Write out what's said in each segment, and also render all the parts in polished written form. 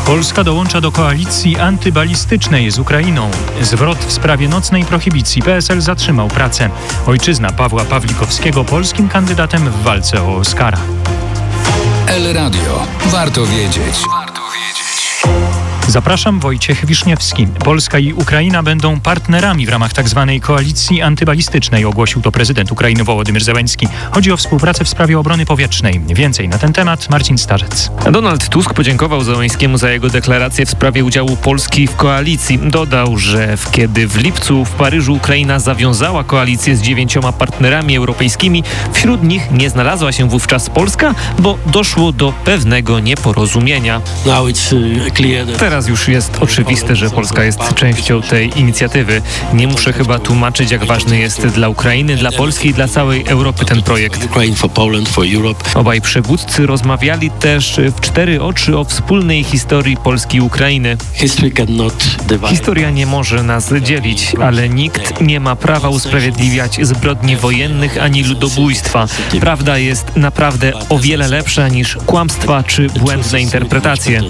Polska dołącza do koalicji antybalistycznej z Ukrainą. Zwrot w sprawie nocnej prohibicji. PSL zatrzymał pracę. Ojczyzna Pawła Pawlikowskiego polskim kandydatem w walce o Oscara. El Radio. Warto wiedzieć. Zapraszam, Wojciech Wiszniewski. Polska i Ukraina będą partnerami w ramach tzw. koalicji antybalistycznej, ogłosił to prezydent Ukrainy Wołodymyr Zełenski. Chodzi o współpracę w sprawie obrony powietrznej. Więcej na ten temat Marcin Starzec. Donald Tusk podziękował Zełenskiemu za jego deklarację w sprawie udziału Polski w koalicji. Dodał, że kiedy w lipcu w Paryżu Ukraina zawiązała koalicję z 9 partnerami europejskimi, wśród nich nie znalazła się wówczas Polska, bo doszło do pewnego nieporozumienia. Teraz już jest oczywiste, że Polska jest częścią tej inicjatywy. Nie muszę chyba tłumaczyć, jak ważny jest dla Ukrainy, dla Polski i dla całej Europy ten projekt. Obaj przywódcy rozmawiali też w 4 oczy o wspólnej historii Polski i Ukrainy. Historia nie może nas dzielić, ale nikt nie ma prawa usprawiedliwiać zbrodni wojennych ani ludobójstwa. Prawda jest naprawdę o wiele lepsza niż kłamstwa czy błędne interpretacje.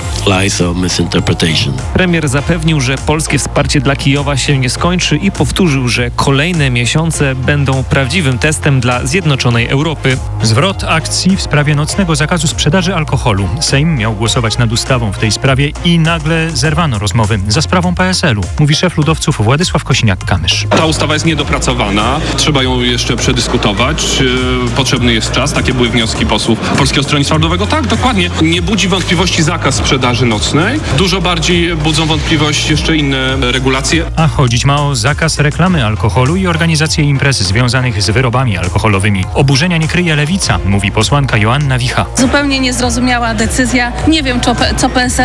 Premier zapewnił, że polskie wsparcie dla Kijowa się nie skończy i powtórzył, że kolejne miesiące będą prawdziwym testem dla zjednoczonej Europy. Zwrot akcji w sprawie nocnego zakazu sprzedaży alkoholu. Sejm miał głosować nad ustawą w tej sprawie i nagle zerwano rozmowy za sprawą PSL-u, mówi szef ludowców Władysław Kosiniak-Kamysz. Ta ustawa jest niedopracowana, trzeba ją jeszcze przedyskutować, potrzebny jest czas, takie były wnioski posłów Polskiego Stronnictwa Ludowego. Tak, dokładnie. Nie budzi wątpliwości zakaz sprzedaży nocnej. Dużo bardziej budzą wątpliwość jeszcze inne regulacje. A chodzić ma o zakaz reklamy alkoholu i organizację imprez związanych z wyrobami alkoholowymi. Oburzenia nie kryje Lewica, mówi posłanka Joanna Wicha. Zupełnie niezrozumiała decyzja. Nie wiem, co PSL